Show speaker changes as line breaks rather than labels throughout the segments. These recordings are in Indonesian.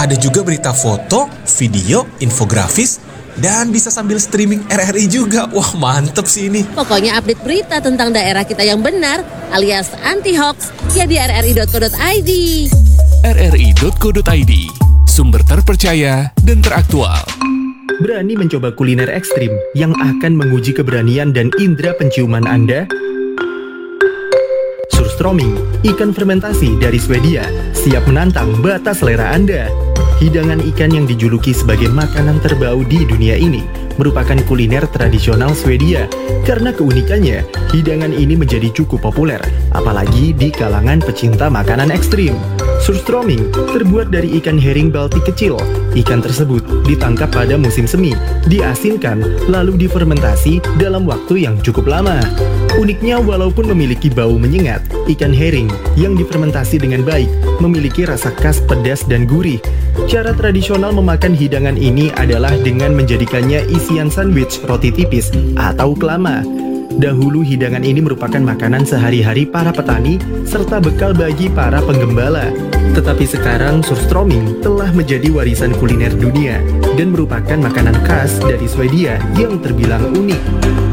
Ada juga berita foto, video, infografis, dan bisa sambil streaming RRI juga. Wah, mantep sih ini.
Pokoknya update berita tentang daerah kita yang benar alias anti-hoax ya di rri.co.id.
rri.co.id, sumber terpercaya dan teraktual.
Berani mencoba kuliner ekstrim yang akan menguji keberanian dan indera penciuman Anda? Surströmming, ikan fermentasi dari Swedia, siap menantang batas selera Anda. Hidangan ikan yang dijuluki sebagai makanan terbau di dunia ini merupakan kuliner tradisional Swedia. Karena keunikannya, hidangan ini menjadi cukup populer, apalagi di kalangan pecinta makanan ekstrim. Surströmming terbuat dari ikan herring Baltik kecil. Ikan tersebut ditangkap pada musim semi, diasinkan, lalu difermentasi dalam waktu yang cukup lama. Uniknya, walaupun memiliki bau menyengat, ikan herring yang difermentasi dengan baik memiliki rasa khas pedas dan gurih. Cara tradisional memakan hidangan ini adalah dengan menjadikannya isian sandwich roti tipis atau klama. Dahulu hidangan ini merupakan makanan sehari-hari para petani serta bekal bagi para penggembala. Tetapi sekarang surströmming telah menjadi warisan kuliner dunia dan merupakan makanan khas dari Swedia yang terbilang unik.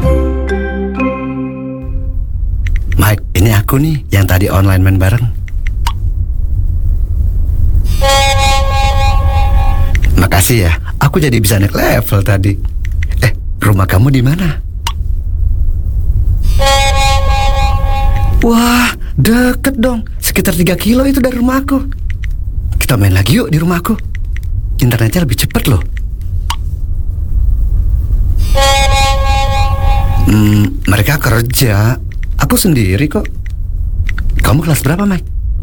Mike, ini aku nih yang tadi online main bareng. Makasih ya, aku jadi bisa naik level tadi. Rumah kamu di mana? Wah, deket dong. Sekitar 3 kilo itu dari rumahku. Kita main lagi yuk di rumahku. Internetnya lebih cepet loh. Mereka kerja. Aku sendiri kok. Kamu kelas berapa, Mike?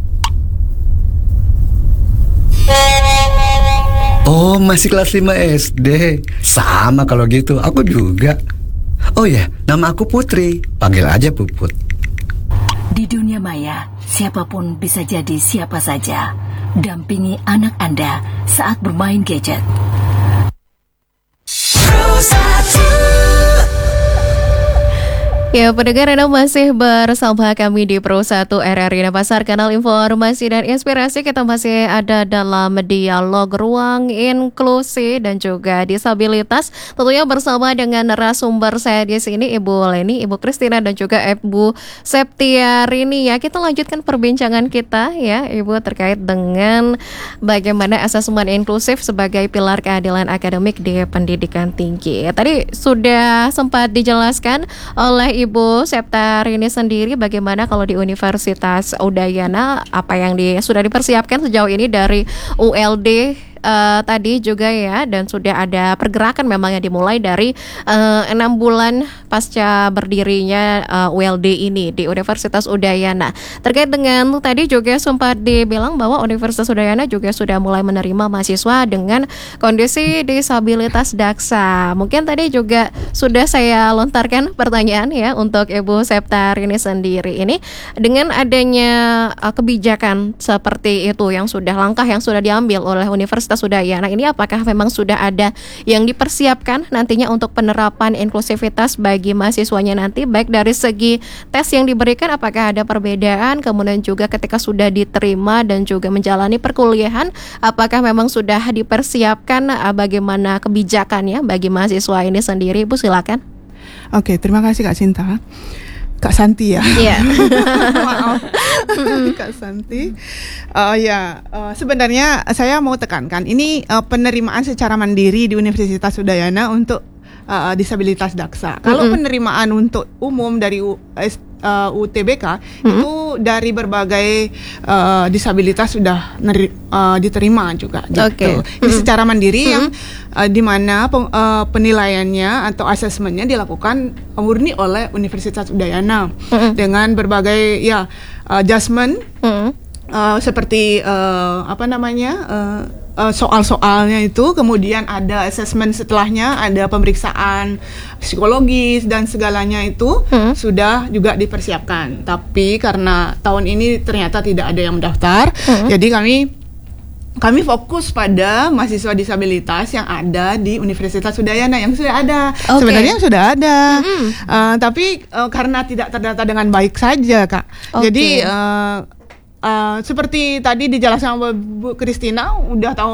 Oh, masih kelas 5 SD. Sama kalau gitu, aku juga. Oh ya, nama aku Putri. Panggil aja Puput.
Di dunia maya, siapapun bisa jadi siapa saja. Dampingi anak Anda saat bermain gadget.
Ya, pendengar, Anda masih bersama kami di Pro 1 RRI Denpasar, kanal informasi dan inspirasi. Kita masih ada dalam dialog ruang inklusi dan juga disabilitas. Tentunya bersama dengan narasumber saya di sini, Ibu Leni, Ibu Kristina, dan juga Ibu Septiarini. Ya, kita lanjutkan perbincangan kita ya, Ibu, terkait dengan bagaimana asesmen inklusif sebagai pilar keadilan akademik di pendidikan tinggi. Tadi sudah sempat dijelaskan oleh Ibu Septiarini sendiri bagaimana kalau di Universitas Udayana apa yang sudah dipersiapkan sejauh ini dari ULD tadi juga ya, dan sudah ada pergerakan memang yang dimulai dari 6 bulan pasca berdirinya ULD ini di Universitas Udayana. Terkait dengan tadi juga sempat dibilang bahwa Universitas Udayana juga sudah mulai menerima mahasiswa dengan kondisi disabilitas daksa. Mungkin tadi juga sudah saya lontarkan pertanyaan ya untuk Ibu Septiarini sendiri ini, dengan adanya kebijakan seperti itu yang sudah langkah yang sudah diambil oleh Universitas Udayana ini, apakah memang sudah ada yang dipersiapkan nantinya untuk penerapan inklusivitas bagi mahasiswanya nanti, baik dari segi tes yang diberikan apakah ada perbedaan, kemudian juga ketika sudah diterima dan juga menjalani perkuliahan apakah memang sudah dipersiapkan bagaimana kebijakannya bagi mahasiswa ini sendiri. Bu, silakan.
Oke, terima kasih Kak Cinta. Kak Santi ya.
Iya.
Maaf. Kak Santi. Sebenarnya saya mau tekankan ini penerimaan secara mandiri di Universitas Udayana untuk disabilitas daksa. Kalau penerimaan untuk umum dari UTBK itu dari berbagai disabilitas sudah diterima juga gitu. Ini secara mandiri yang di mana penilaiannya atau asesmennya dilakukan murni oleh Universitas Udayana dengan berbagai adjustment seperti soal-soalnya itu, kemudian ada assessment setelahnya, ada pemeriksaan psikologis dan segalanya itu sudah juga dipersiapkan. Tapi karena tahun ini ternyata tidak ada yang mendaftar, jadi kami fokus pada mahasiswa disabilitas yang ada di Universitas Udayana yang sudah ada. Sebenarnya sudah ada, tapi karena tidak terdata dengan baik saja, Kak. Jadi seperti tadi dijelaskan oleh Bu Kristina, udah tahun